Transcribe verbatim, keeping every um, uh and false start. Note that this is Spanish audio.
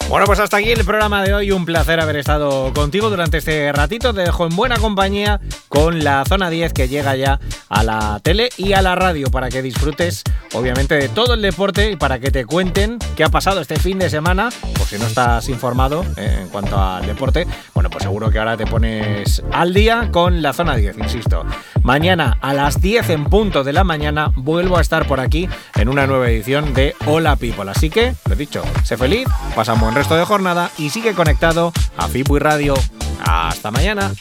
Bueno, pues hasta aquí el programa de hoy. Un placer haber estado contigo durante este ratito. Te dejo en buena compañía con la Zona diez, que llega ya a la tele y a la radio para que disfrutes, obviamente, de todo el deporte y para que te cuenten qué ha pasado este fin de semana. Por si no estás informado eh, en cuanto al deporte, bueno, pues seguro que ahora te pones al día con la Zona diez, insisto. Mañana a las diez en punto de la mañana vuelvo a estar por aquí en una nueva edición de Hola People. Así que, lo dicho, sé feliz, pasa un buen resto de jornada y sigue conectado a Fitbuy Radio. Hasta mañana.